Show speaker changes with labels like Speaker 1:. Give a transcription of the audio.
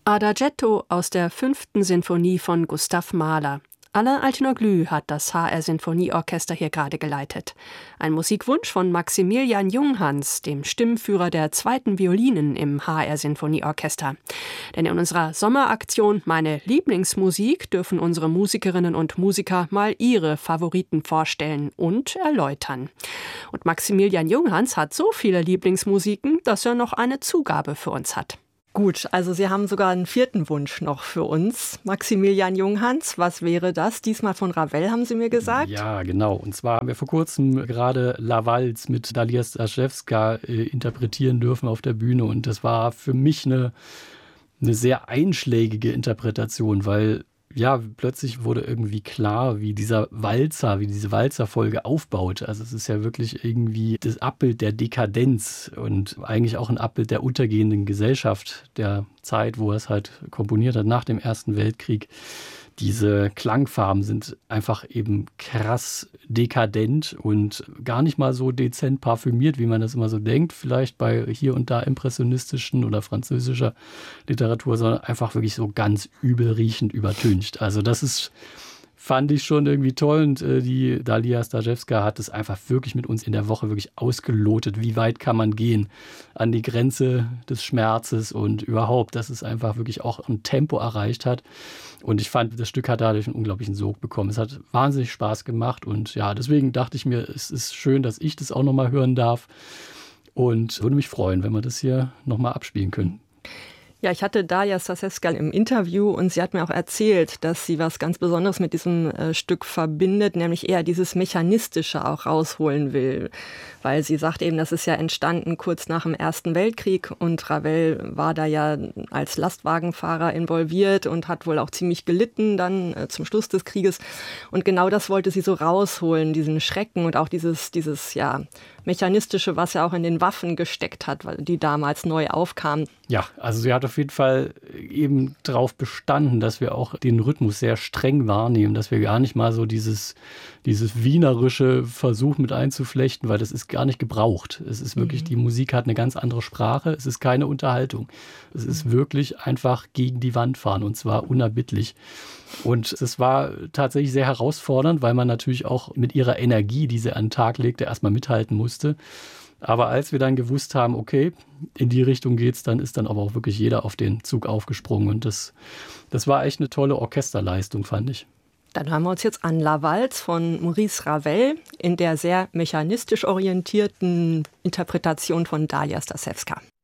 Speaker 1: Adagietto aus der 5. Sinfonie von Gustav Mahler. Alain Altinoglu hat das HR-Sinfonieorchester hier gerade geleitet. Ein Musikwunsch von Maximilian Junghans, dem Stimmführer der 2. Violinen im HR-Sinfonieorchester. Denn in unserer Sommeraktion Meine Lieblingsmusik dürfen unsere Musikerinnen und Musiker mal ihre Favoriten vorstellen und erläutern. Und Maximilian Junghans hat so viele Lieblingsmusiken, dass er noch eine Zugabe für uns hat.
Speaker 2: Gut, also Sie haben sogar einen 4. Wunsch noch für uns. Maximilian Junghans, was wäre das? Diesmal von Ravel, haben Sie mir gesagt?
Speaker 3: Ja, genau. Und zwar haben wir vor kurzem gerade La Valse mit Dalia Staszewska interpretieren dürfen auf der Bühne. Und das war für mich eine sehr einschlägige Interpretation, weil ja, plötzlich wurde irgendwie klar, wie diese Walzerfolge aufbaut. Also es ist ja wirklich irgendwie das Abbild der Dekadenz und eigentlich auch ein Abbild der untergehenden Gesellschaft der Zeit, wo er es halt komponiert hat nach dem Ersten Weltkrieg. Diese Klangfarben sind einfach eben krass dekadent und gar nicht mal so dezent parfümiert, wie man das immer so denkt, vielleicht bei hier und da impressionistischen oder französischer Literatur, sondern einfach wirklich so ganz übel riechend übertüncht. Also das fand ich schon irgendwie toll und die Dalia Staszewska hat es einfach wirklich mit uns in der Woche wirklich ausgelotet, wie weit kann man gehen an die Grenze des Schmerzes und überhaupt, dass es einfach wirklich auch ein Tempo erreicht hat. Und ich fand, das Stück hat dadurch einen unglaublichen Sog bekommen. Es hat wahnsinnig Spaß gemacht und ja, deswegen dachte ich mir, es ist schön, dass ich das auch nochmal hören darf und würde mich freuen, wenn wir das hier nochmal abspielen können.
Speaker 2: Ja, ich hatte Dalia Staszewska im Interview und sie hat mir auch erzählt, dass sie was ganz Besonderes mit diesem Stück verbindet, nämlich eher dieses Mechanistische auch rausholen will. Weil sie sagt eben, das ist ja entstanden kurz nach dem Ersten Weltkrieg und Ravel war da ja als Lastwagenfahrer involviert und hat wohl auch ziemlich gelitten dann zum Schluss des Krieges. Und genau das wollte sie so rausholen, diesen Schrecken und auch dieses Mechanistische, was ja auch in den Waffen gesteckt hat, weil die damals neu aufkamen.
Speaker 3: Ja, also sie hat auf jeden Fall eben darauf bestanden, dass wir auch den Rhythmus sehr streng wahrnehmen, dass wir gar nicht mal so dieses wienerische Versuch mit einzuflechten, weil das ist gar nicht gebraucht. Es ist wirklich, die Musik hat eine ganz andere Sprache, es ist keine Unterhaltung. Es ist wirklich einfach gegen die Wand fahren und zwar unerbittlich. Und es war tatsächlich sehr herausfordernd, weil man natürlich auch mit ihrer Energie, die sie an den Tag legte, erstmal mithalten musste. Aber als wir dann gewusst haben, okay, in die Richtung geht's, dann ist dann aber auch wirklich jeder auf den Zug aufgesprungen. Und das war echt eine tolle Orchesterleistung, fand ich.
Speaker 2: Dann hören wir uns jetzt an La Valse von Maurice Ravel in der sehr mechanistisch orientierten Interpretation von Dalia Staszewska.